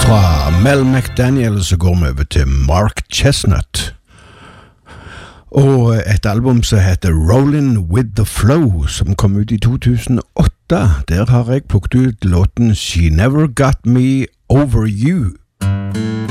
Fra Mel McDaniel så går vi over til Mark Chestnut og et album som heter Rollin' with the Flow som kom ut i 2008. Der har jeg plukket ut låten She Never Got Me Over You.